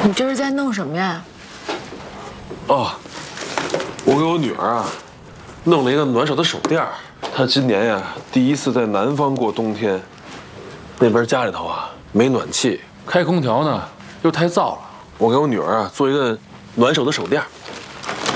你这是在弄什么呀？ 哦，我给我女儿啊弄了一个暖手的手垫儿。她今年呀第一次在南方过冬天，那边家里头啊没暖气，开空调呢又太燥了。我给我女儿啊做一个暖手的手垫儿。